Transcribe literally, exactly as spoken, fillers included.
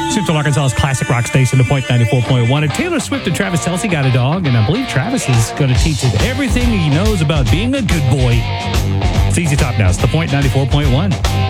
Central Arkansas's classic rock station, The Point ninety-four point one. And Taylor Swift and Travis Kelce got a dog, and I believe Travis is going to teach it everything he knows about being a good boy. It's Easy Top now. It's The Point ninety-four point one.